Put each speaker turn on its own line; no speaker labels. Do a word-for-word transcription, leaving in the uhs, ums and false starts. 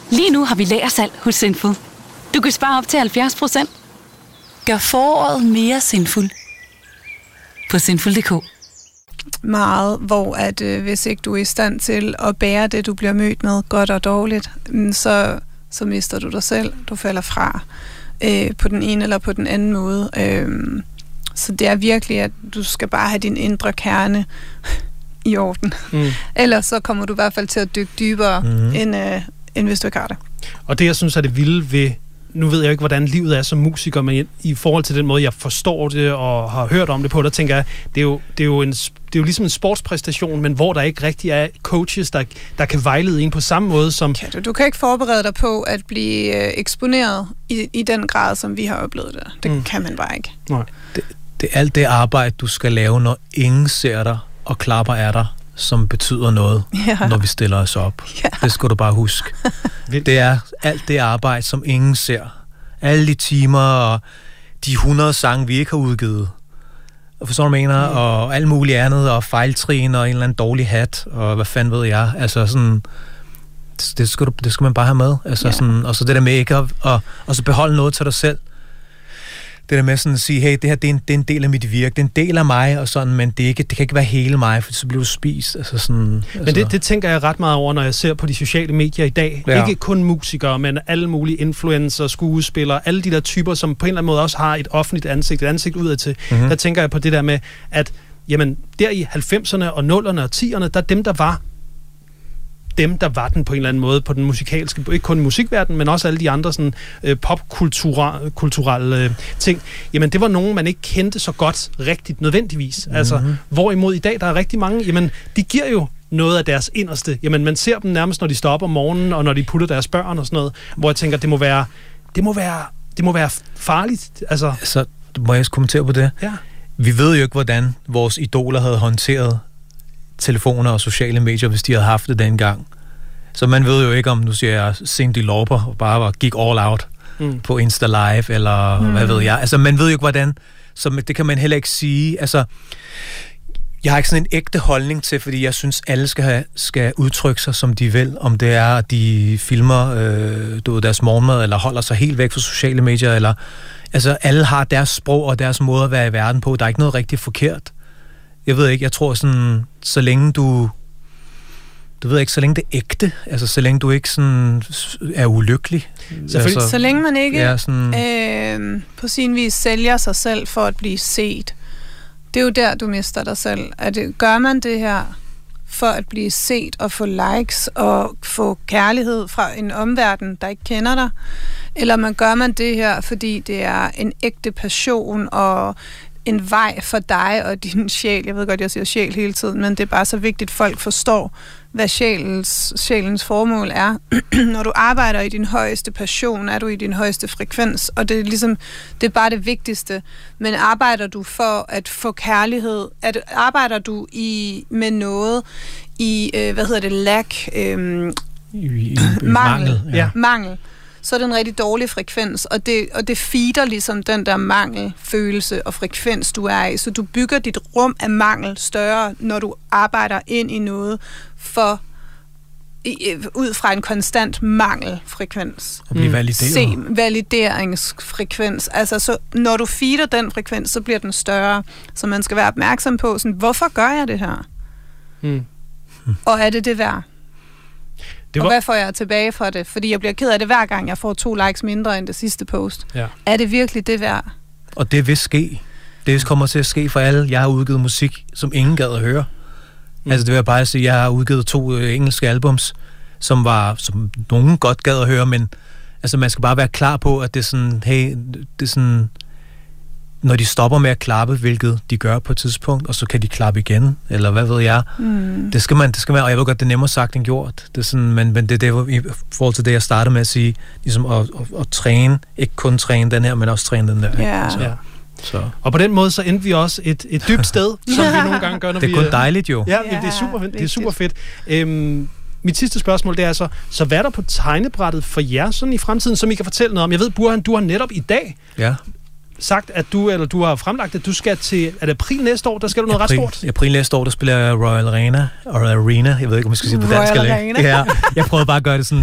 Lige nu har vi lagersalg hos Sinful. Du kan spare op til halvfjerds procent. Gør foråret mere sinful på sinful punktum d k.
Meget, hvor at øh, hvis ikke du er i stand til at bære det, du bliver mødt med, godt og dårligt, så, så mister du dig selv. Du falder fra øh, på den ene eller på den anden måde. Øh, så det er virkelig, at du skal bare have din indre kerne i orden. Mm. Ellers så kommer du i hvert fald til at dykke dybere, mm. end, øh, end hvis du ikke har det. Og
det, jeg synes er det vilde ved, nu ved jeg ikke, hvordan livet er som musiker, men i forhold til den måde, jeg forstår det og har hørt om det på, der tænker jeg, det er jo, det er jo, en, det er jo ligesom en sportspræstation, men hvor der ikke rigtig er coaches, der, der kan vejlede en på samme måde som...
Kan du, du kan ikke forberede dig på at blive øh, eksponeret i, i den grad, som vi har oplevet det. Det mm. kan man bare ikke.
Nej.
Det, det er alt det arbejde, du skal lave, når ingen ser dig og klapper af dig, som betyder noget, ja. Når vi stiller os op. Ja. Det skal du bare huske. Det er alt det arbejde, som ingen ser. Alle de timer og de hundrede sange, vi ikke har udgivet. Og forstår du, hvad jeg mener? Mm. Og alt muligt andet, og fejltrin, og en eller anden dårlig hat, og hvad fanden ved jeg. Altså sådan, det skal, du, det skal man bare have med. Altså ja. Sådan, og så det der med ikke at, og, og så beholde noget til dig selv. Det der med sådan at sige, hey, det her det er, en, det er en del af mit virke, det er en del af mig, og sådan, men det, er ikke, det kan ikke være hele mig, for så bliver du spist. Altså sådan,
men altså. det, det tænker jeg ret meget over, når jeg ser på de sociale medier i dag. Ja. Ikke kun musikere, men alle mulige influencer, skuespillere, alle de der typer, som på en eller anden måde også har et offentligt ansigt, et ansigt udadtil. Mm-hmm. Der tænker jeg på det der med, at jamen, der i halvfemserne og nullerne og tierne, der dem, der var dem, der var den på en eller anden måde på den musikalske, ikke kun musikverden, men også alle de andre sådan øh, popkulturelle øh, ting. Jamen, det var nogen, man ikke kendte så godt rigtigt nødvendigvis. Mm-hmm. Altså, hvorimod i dag, der er rigtig mange, jamen, de giver jo noget af deres inderste. Jamen, man ser dem nærmest, når de står op om morgenen, og når de putter deres børn og sådan noget, hvor jeg tænker, det må være, det må være, det må være farligt. Altså,
så må jeg kommentere på det?
Ja.
Vi ved jo ikke, hvordan vores idoler havde håndteret telefoner og sociale medier, hvis de havde haft det dengang. Så man ved jo ikke, om nu siger jeg Cyndi Lauper bare var, gik all out mm. på Insta Live, eller mm. hvad ved jeg. Altså, man ved jo ikke, hvordan. Så det kan man heller ikke sige. Altså, jeg har ikke sådan en ægte holdning til, fordi jeg synes, alle skal, have, skal udtrykke sig, som de vil. Om det er, at de filmer øh, du ved, deres morgenmad, eller holder sig helt væk fra sociale medier, eller... Altså, alle har deres sprog og deres måde at være i verden på. Der er ikke noget rigtig forkert. Jeg ved ikke, jeg tror sådan, så længe du... Du ved ikke, så længe det er ægte, altså så længe du ikke sådan er ulykkelig.
Altså, så længe man ikke ja, sådan, øh, på sin vis sælger sig selv for at blive set. Det er jo der, du mister dig selv. Er det, gør man det her for at blive set og få likes og få kærlighed fra en omverden, der ikke kender dig? Eller man gør man det her, fordi det er en ægte passion og en vej for dig og din sjæl. Jeg ved godt, jeg siger sjæl hele tiden, men det er bare så vigtigt, at folk forstår, hvad sjælens, sjælens formål er. Når du arbejder i din højeste passion, er du i din højeste frekvens, og det er ligesom, det er bare det vigtigste. Men arbejder du for at få kærlighed? At, arbejder du i med noget i, øh, hvad hedder det, lack? Øh,
mangel.
Mangel. Ja. Mangel. Så er det en rigtig dårlig frekvens, og det, og det feeder ligesom den der mangelfølelse og frekvens, du er i. Så du bygger dit rum af mangel større, når du arbejder ind i noget for ud fra en konstant mangelfrekvens.
Og blive valideret.
Se, valideringsfrekvens. Altså, så når du feeder den frekvens, så bliver den større. Så man skal være opmærksom på, sådan, hvorfor gør jeg det her? Hmm. Og er det det værd? Det var... Og hvad får jeg tilbage fra det? Fordi jeg bliver ked af det hver gang, jeg får to likes mindre end det sidste post. Ja. Er det virkelig det værd?
Og det vil ske. Det kommer til at ske for alle. Jeg har udgivet musik, som ingen gad at høre. Mm. Altså det vil jeg bare sige, jeg har udgivet to øh, engelske albums, som var, som nogen godt gad at høre, men altså man skal bare være klar på, at det er sådan, hey, det er sådan, når de stopper med at klappe, hvilket de gør på et tidspunkt, og så kan de klappe igen, eller hvad ved jeg. Mm. Det skal man, det skal man, og jeg ved godt, det er nemmere sagt end gjort. Det er sådan, men, men det er det, i forhold til det, jeg startede med at sige, ligesom at, at, at træne, ikke kun træne den her, men også træne den der.
Yeah.
Så. Ja. Så. Og på den måde så endte vi også et, et dybt sted, som vi nogle gange gør, når vi...
Det er kun dejligt jo.
Ja, ja, det er super, det er super fedt. Øhm, mit sidste spørgsmål, det er altså, så hvad er der på tegnebrættet for jer sådan i fremtiden, som I kan fortælle noget om? Jeg ved, Burhan, du har netop i dag
ja.
sagt, at du, eller du har fremlagt, at du skal til, er det april næste år, der skal du noget
april,
ret stort?
I april næste år, der spiller jeg Royal Arena, eller Arena, jeg ved ikke, om jeg skal sige på dansk.
Royal Arena.
Ja, jeg prøvede bare at gøre det sådan